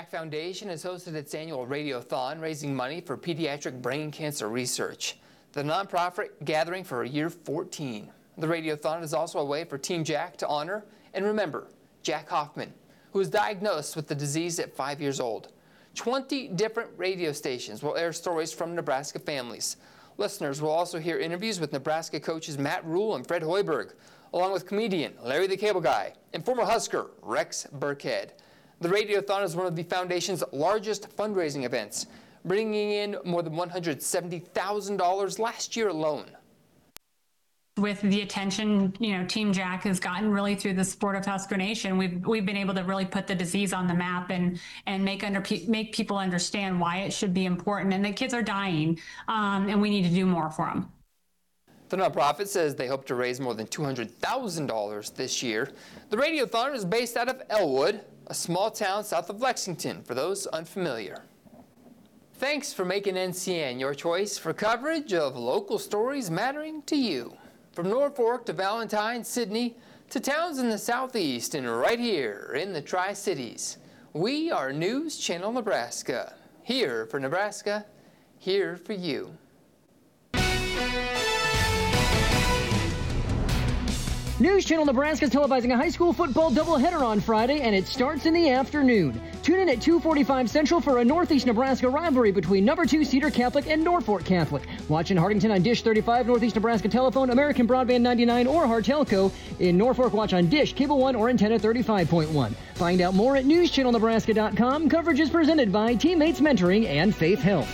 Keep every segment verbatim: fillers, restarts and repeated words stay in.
Jack Foundation has hosted its annual Radiothon, raising money for pediatric brain cancer research. The nonprofit gathering for year fourteen. The Radiothon is also a way for Team Jack to honor and remember Jack Hoffman, who was diagnosed with the disease at five years old. twenty different radio stations will air stories from Nebraska families. Listeners will also hear interviews with Nebraska coaches Matt Rule and Fred Hoiberg, along with comedian Larry the Cable Guy and former Husker Rex Burkhead. The Radiothon is one of the Foundation's largest fundraising events, bringing in more than one hundred seventy thousand dollars last year alone. With the attention, you know, Team Jack has gotten really through the sport of Husker Nation, we've we've been able to really put the disease on the map and and make under make people understand why it should be important, and that kids are dying, um, and we need to do more for them. The nonprofit says they hope to raise more than two hundred thousand dollars this year. The Radiothon is based out of Elwood, a small town south of Lexington, for those unfamiliar. Thanks for making N C N your choice for coverage of local stories mattering to you. From Norfolk to Valentine, Sydney, to towns in the southeast and right here in the Tri-Cities, we are News Channel Nebraska. Here for Nebraska, here for you. News Channel Nebraska is televising a high school football doubleheader on Friday, and it starts in the afternoon. Tune in at two forty-five Central for a Northeast Nebraska rivalry between number two Cedar Catholic and Norfolk Catholic. Watch in Hardington on Dish thirty-five, Northeast Nebraska Telephone, American Broadband ninety-nine, or Hartelco. In Norfolk, watch on Dish, Cable one, or Antenna thirty-five point one. Find out more at news channel nebraska dot com. Coverage is presented by Teammates Mentoring and Faith Health.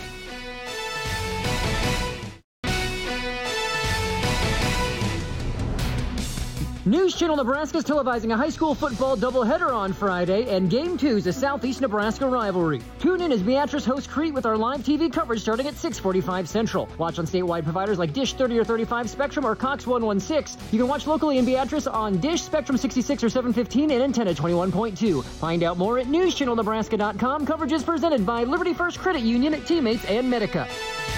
News Channel Nebraska is televising a high school football doubleheader on Friday, and Game two is a Southeast Nebraska rivalry. Tune in as Beatrice hosts Crete with our live T V coverage starting at six forty-five Central. Watch on statewide providers like Dish thirty or thirty-five Spectrum or Cox one sixteen. You can watch locally in Beatrice on Dish, Spectrum sixty-six or seven fifteen, and Antenna twenty-one point two. Find out more at news channel nebraska dot com. Coverage is presented by Liberty First Credit Union, Teammates, and Medica.